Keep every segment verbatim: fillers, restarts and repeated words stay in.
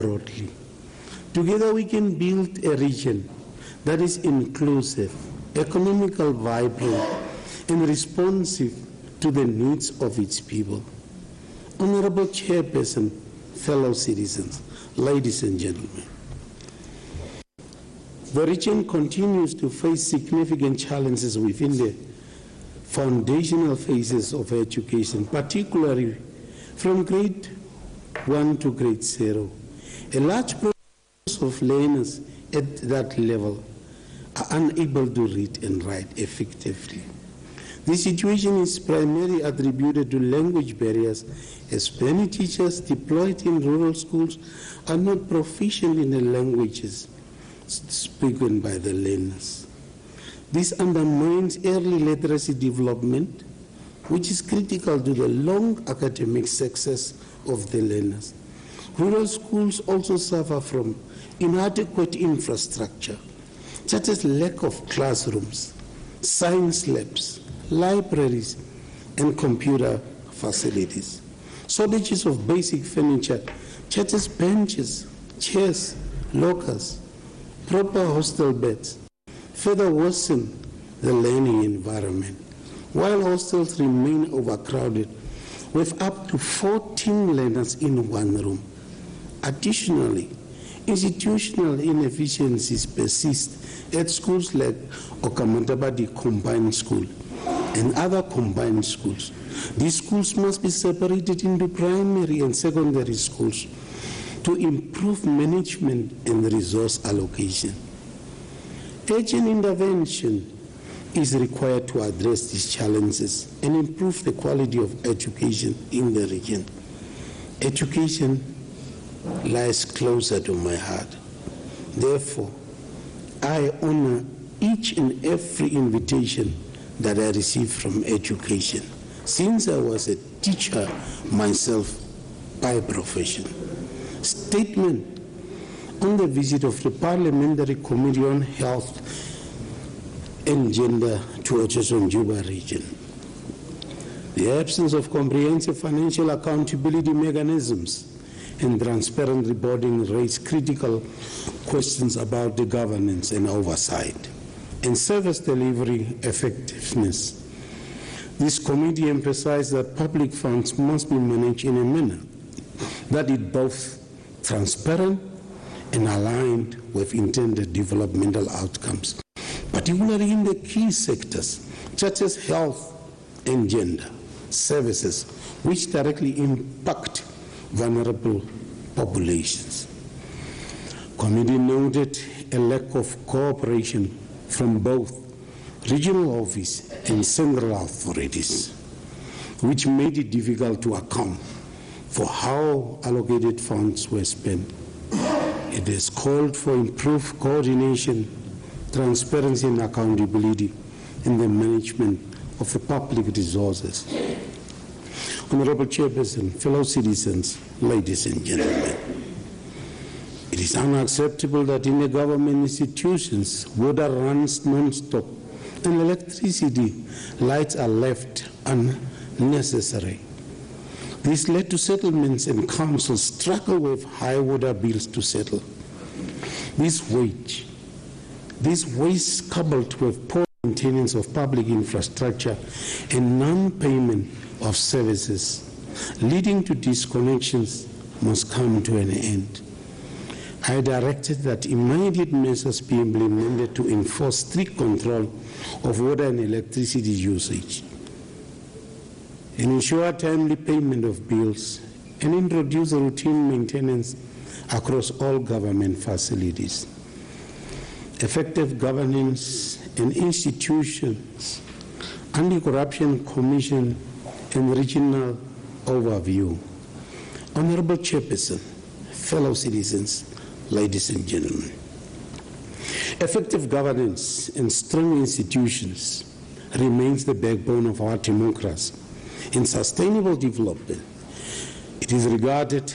broadly. Together we can build a region that is inclusive, economically vibrant, and responsive to the needs of its people. Honorable Chairperson, fellow citizens, ladies and gentlemen, the region continues to face significant challenges within the foundational phases of education, particularly from grade one to grade zero. A large proportion of learners at that level are unable to read and write effectively. This situation is primarily attributed to language barriers, as many teachers deployed in rural schools are not proficient in the languages spoken by the learners. This undermines early literacy development, which is critical to the long academic success of the learners. Rural schools also suffer from inadequate infrastructure, such as lack of classrooms, science labs, libraries, and computer facilities. Shortages of basic furniture, such as benches, chairs, lockers, proper hostel beds, further worsen the learning environment, while hostels remain overcrowded with up to fourteen learners in one room. Additionally, institutional inefficiencies persist at schools like Okamantabadi Combined School and other combined schools. These schools must be separated into primary and secondary schools to improve management and resource allocation. Urgent intervention is required to address these challenges and improve the quality of education in the region. Education lies closer to my heart. Therefore, I honor each and every invitation that I receive from education, since I was a teacher myself by profession. Statement on the visit of the Parliamentary Committee on Health and Gender to Ojoso-Njuba region. The absence of comprehensive financial accountability mechanisms and transparent reporting raise critical questions about the governance and oversight and service delivery effectiveness. This committee emphasized that public funds must be managed in a manner that is both transparent and aligned with intended developmental outcomes, particularly in the key sectors such as health and gender services, which directly impact vulnerable populations. Committee noted a lack of cooperation from both regional office and central authorities, which made it difficult to account for how allocated funds were spent. It is called for improved coordination, transparency and accountability in the management of the public resources. Honorable Chairperson, fellow citizens, ladies and gentlemen, it is unacceptable that in the government institutions, water runs non-stop and electricity lights are left unnecessary. This led to settlements and councils struggle with high water bills to settle. This wage, this waste coupled with poor maintenance of public infrastructure and non-payment of services, leading to disconnections, must come to an end. I directed that immediate measures be implemented to enforce strict control of water and electricity usage, and ensure timely payment of bills, and introduce routine maintenance across all government facilities. Effective governance and institutions, Anti-Corruption Commission and regional overview. Honorable Chairperson, fellow citizens, ladies and gentlemen, effective governance and strong institutions remains the backbone of our democracy. In sustainable development, it is regarded,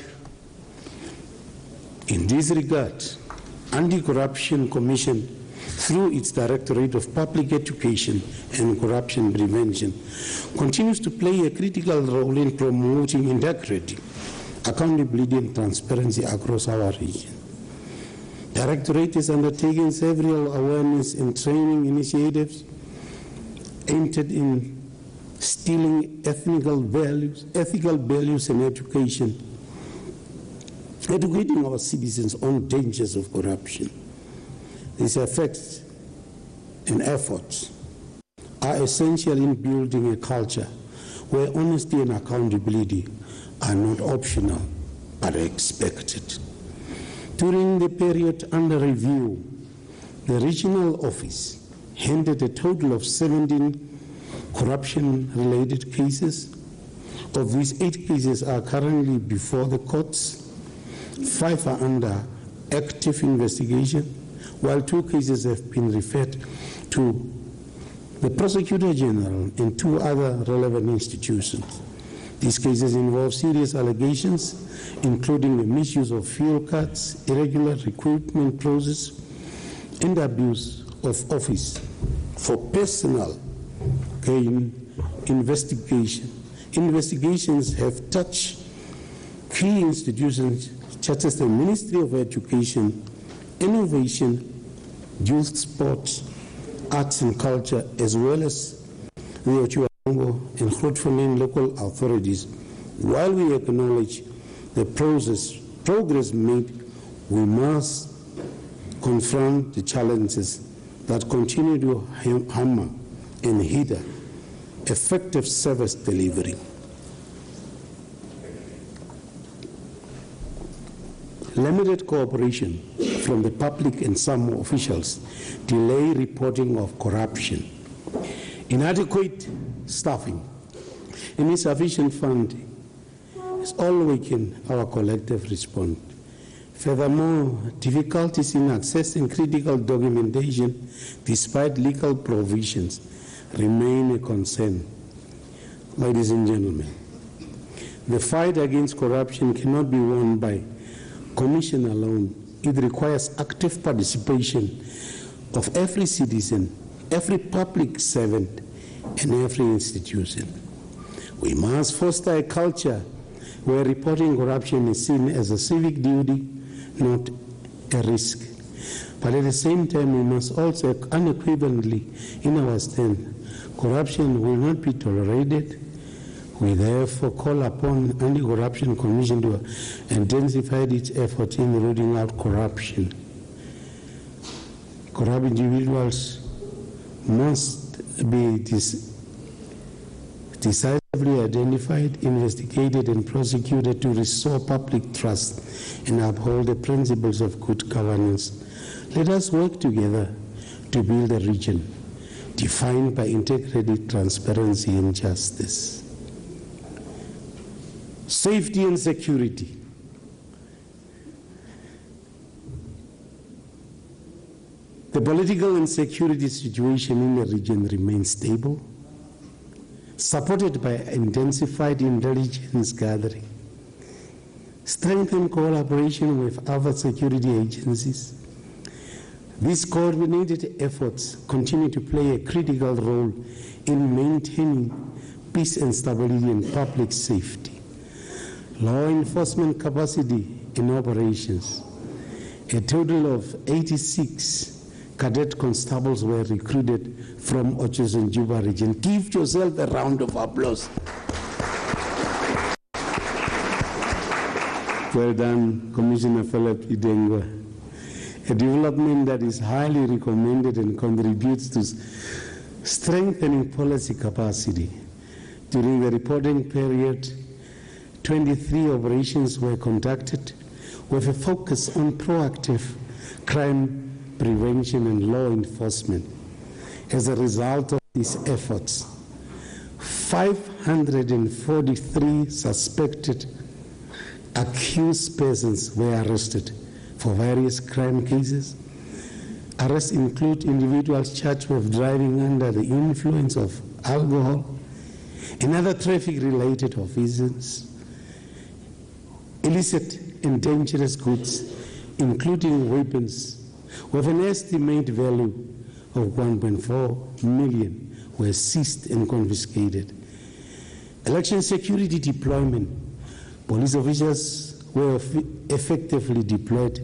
in this regard, Anti-Corruption Commission, through its Directorate of Public Education and Corruption Prevention, continues to play a critical role in promoting integrity, accountability and transparency across our region. The Directorate has undertaken several awareness and training initiatives aimed at instilling ethical values, ethical values and education, educating our citizens on dangers of corruption. These effects and efforts are essential in building a culture where honesty and accountability are not optional but expected. During the period under review, the regional office handled a total of seventeen corruption-related cases. Of these, eight cases are currently before the courts, five are under active investigation, while two cases have been referred to the Prosecutor General and two other relevant institutions. These cases involve serious allegations, including the misuse of fuel cards, irregular recruitment process, and abuse of office for personal gain investigation. Investigations have touched key institutions such as the Ministry of Education, Innovation, Youth, Sports, Arts and Culture, as well as the Ochuango and Grootfontein local authorities. While we acknowledge the process, progress made, we must confront the challenges that continue to hammer and hinder effective service delivery. Limited cooperation from the public and some officials delay reporting of corruption. Inadequate staffing and insufficient funding is all weaken our collective response. Furthermore, difficulties in accessing critical documentation despite legal provisions remain a concern. Ladies and gentlemen, the fight against corruption cannot be won by Commission alone. It requires active participation of every citizen, every public servant, and every institution. We must foster a culture where reporting corruption is seen as a civic duty, not a risk. But at the same time, we must also unequivocally in our stand, corruption will not be tolerated. We therefore call upon the Anti-Corruption Commission to intensify its efforts in rooting out corruption. Corrupt individuals must be dis decisively identified, investigated, and prosecuted to restore public trust and uphold the principles of good governance. Let us work together to build a region defined by integrity, transparency, and justice. Safety and security. The political and security situation in the region remains stable, supported by intensified intelligence gathering, strengthened collaboration with other security agencies. These coordinated efforts continue to play a critical role in maintaining peace and stability and public safety. Law enforcement capacity in operations. A total of eighty-six cadet constables were recruited from Oches and Juba region. Give yourself a round of applause. Well done, Commissioner Philip Idengwa. A development that is highly recommended and contributes to strengthening policy capacity. During the reporting period, twenty-three operations were conducted with a focus on proactive crime prevention and law enforcement. As a result of these efforts, five hundred forty-three suspected accused persons were arrested for various crime cases. Arrests include individuals charged with driving under the influence of alcohol and other traffic-related offenses, illicit and dangerous goods, including weapons, with an estimated value of one point four million were seized and confiscated. Election security deployment Police officers were eff- effectively deployed